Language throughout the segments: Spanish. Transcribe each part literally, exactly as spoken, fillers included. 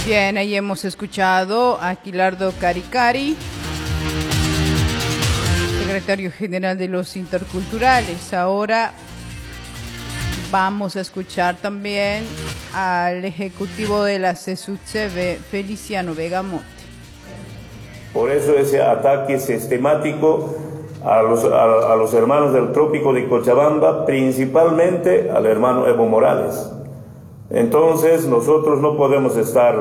Bien, ahí hemos escuchado a Aquilardo Caricari, secretario general de los Interculturales. Ahora vamos a escuchar también al ejecutivo de la CESUTCE, Feliciano Vega Monte. Por eso ese ataque sistemático a los, a, a los hermanos del Trópico de Cochabamba, principalmente al hermano Evo Morales. Entonces nosotros no podemos estar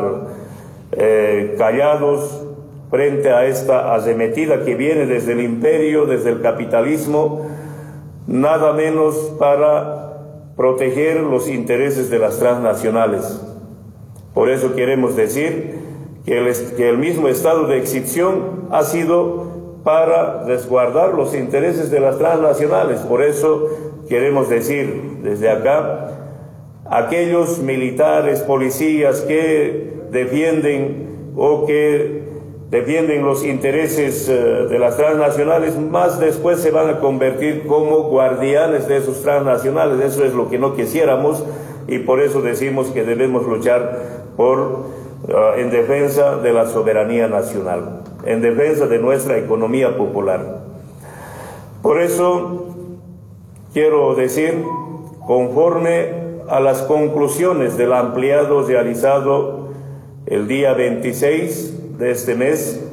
eh, callados frente a esta arremetida que viene desde el imperio, desde el capitalismo, nada menos para proteger los intereses de las transnacionales. Por eso queremos decir que el, que el mismo estado de excepción ha sido para resguardar los intereses de las transnacionales. Por eso queremos decir desde acá, aquellos militares, policías que defienden o que defienden los intereses uh, de las transnacionales, más después se van a convertir como guardianes de esos transnacionales. Eso es lo que no quisiéramos, y por eso decimos que debemos luchar por, uh, en defensa de la soberanía nacional, en defensa de nuestra economía popular. Por eso quiero decir, conforme a las conclusiones del ampliado realizado el día veintiséis de este mes,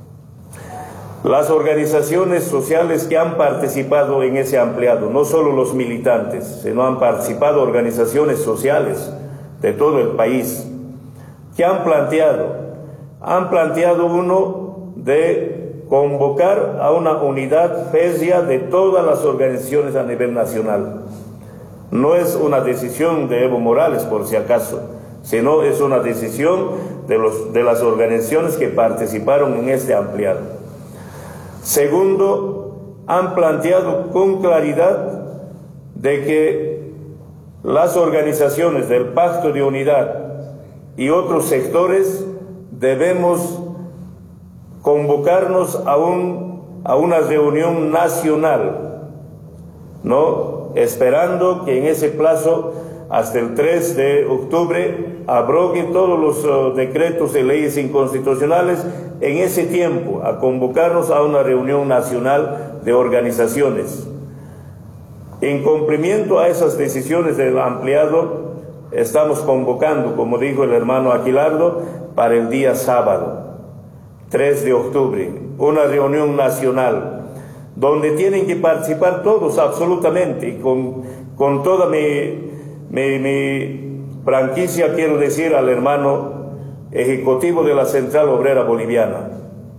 las organizaciones sociales que han participado en ese ampliado, no solo los militantes, sino han participado organizaciones sociales de todo el país, que han planteado, han planteado uno de convocar a una unidad férrea de todas las organizaciones a nivel nacional. No es una decisión de Evo Morales, por si acaso, sino es una decisión de, los, de las organizaciones que participaron en este ampliado. Segundo, han planteado con claridad de que las organizaciones del Pacto de Unidad y otros sectores debemos convocarnos a, un, a una reunión nacional, ¿no? Esperando que en ese plazo, hasta el tres de octubre, abrogue todos los uh, decretos y leyes inconstitucionales, en ese tiempo, a convocarnos a una reunión nacional de organizaciones. En cumplimiento a esas decisiones del ampliado, estamos convocando, como dijo el hermano Aquilardo, para el día sábado, tres de octubre, una reunión nacional, donde tienen que participar todos absolutamente, y con, con toda mi, mi, mi franquicia quiero decir al hermano ejecutivo de la Central Obrera Boliviana.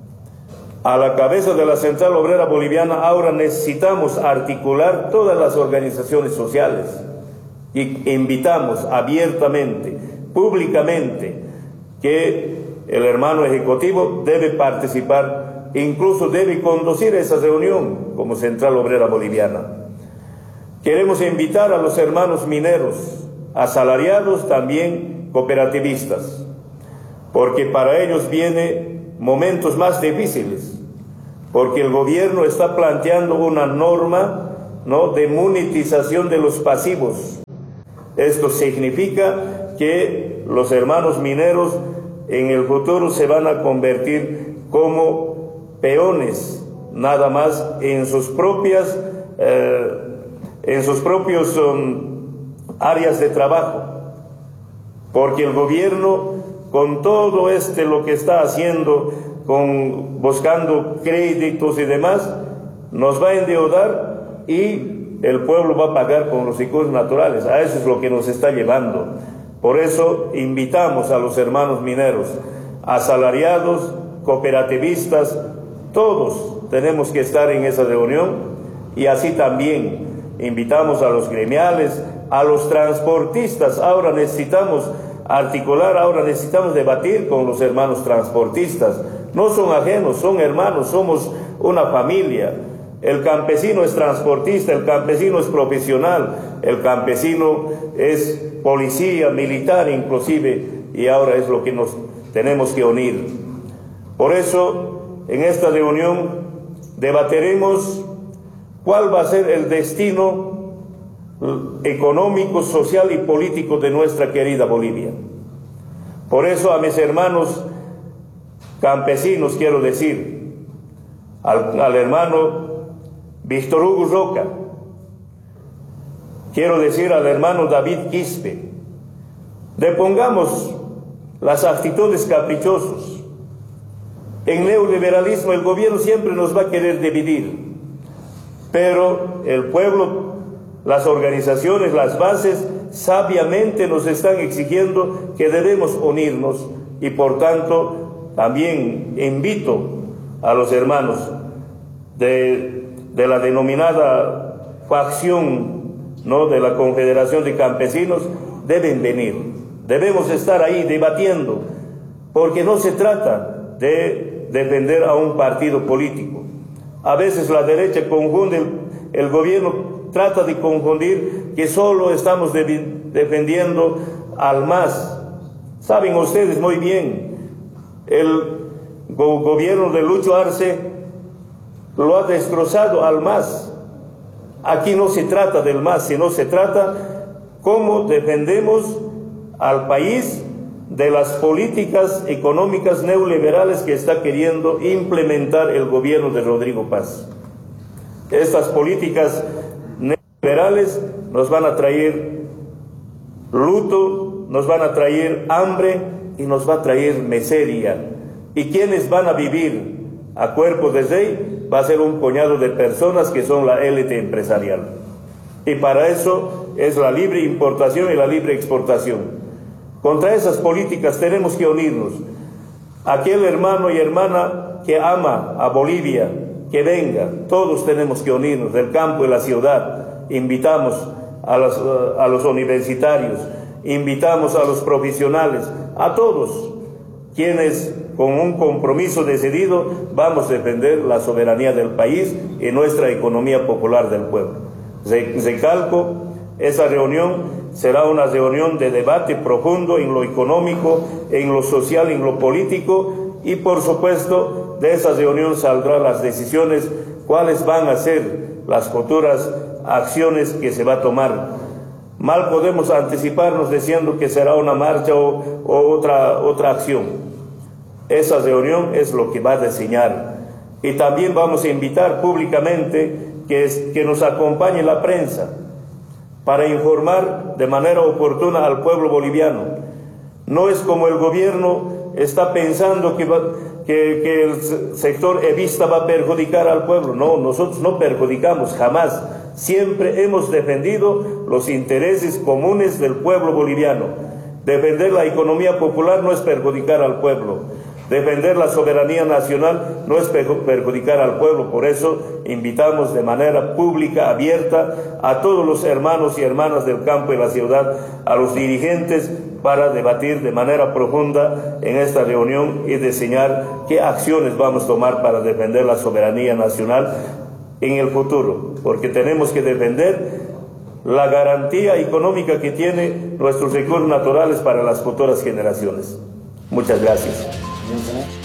A la cabeza de la Central Obrera Boliviana ahora necesitamos articular todas las organizaciones sociales, y invitamos abiertamente, públicamente, que el hermano ejecutivo debe participar, incluso debe conducir esa reunión como Central Obrera Boliviana. Queremos invitar a los hermanos mineros, asalariados, también cooperativistas, porque para ellos vienen momentos más difíciles, porque el gobierno está planteando una norma, ¿no?, de monetización de los pasivos. Esto significa que los hermanos mineros en el futuro se van a convertir como peones, nada más, en sus propias, eh, en sus propios um, áreas de trabajo, porque el gobierno, con todo este lo que está haciendo, con buscando créditos y demás, nos va a endeudar y el pueblo va a pagar con los recursos naturales. A eso es lo que nos está llevando. Por eso invitamos a los hermanos mineros, asalariados, cooperativistas, todos tenemos que estar en esa reunión, y así también invitamos a los gremiales, a los transportistas. Ahora necesitamos articular, ahora necesitamos debatir con los hermanos transportistas. No son ajenos, son hermanos, somos una familia. El campesino es transportista, el campesino es profesional, el campesino es policía, militar inclusive, y ahora es lo que nos tenemos que unir. Por eso, en esta reunión debatiremos cuál va a ser el destino económico, social y político de nuestra querida Bolivia. Por eso a mis hermanos campesinos quiero decir, al, al hermano Víctor Hugo Roca, quiero decir al hermano David Quispe, depongamos las actitudes caprichosas. En neoliberalismo el gobierno siempre nos va a querer dividir, pero el pueblo, las organizaciones, las bases, sabiamente nos están exigiendo que debemos unirnos, y por tanto también invito a los hermanos de, de la denominada facción, ¿no?, de la Confederación de Campesinos, deben venir, debemos estar ahí debatiendo, porque no se trata de defender a un partido político. A veces la derecha confunde, el, el gobierno trata de confundir que solo estamos de, defendiendo al M A S. Saben ustedes muy bien, el go, gobierno de Lucho Arce lo ha destrozado al M A S. Aquí no se trata del M A S, sino se trata cómo defendemos al país de las políticas económicas neoliberales que está queriendo implementar el gobierno de Rodrigo Paz. Estas políticas neoliberales nos van a traer luto, nos van a traer hambre y nos va a traer miseria. ¿Y quiénes van a vivir a cuerpo de rey? Va a ser un puñado de personas que son la élite empresarial. Y para eso es la libre importación y la libre exportación. Contra esas políticas tenemos que unirnos. Aquel hermano y hermana que ama a Bolivia, que venga, todos tenemos que unirnos, del campo y la ciudad. Invitamos a, las, a los universitarios, invitamos a los profesionales, a todos, quienes con un compromiso decidido vamos a defender la soberanía del país y nuestra economía popular del pueblo. Recalco, esa reunión será una reunión de debate profundo en lo económico, en lo social, en lo político, y por supuesto de esa reunión saldrán las decisiones, cuáles van a ser las futuras acciones que se va a tomar. Mal podemos anticiparnos diciendo que será una marcha o, o otra, otra acción. Esa reunión es lo que va a diseñar. Y también vamos a invitar públicamente que, es, que nos acompañe la prensa para informar de manera oportuna al pueblo boliviano. No es como el gobierno está pensando que, va, que, que el sector evista va a perjudicar al pueblo. No, nosotros no perjudicamos jamás. Siempre hemos defendido los intereses comunes del pueblo boliviano. Defender la economía popular no es perjudicar al pueblo. Defender la soberanía nacional no es perjudicar al pueblo. Por eso invitamos de manera pública, abierta, a todos los hermanos y hermanas del campo y la ciudad, a los dirigentes, para debatir de manera profunda en esta reunión y diseñar qué acciones vamos a tomar para defender la soberanía nacional en el futuro, porque tenemos que defender la garantía económica que tienen nuestros recursos naturales para las futuras generaciones. Muchas gracias.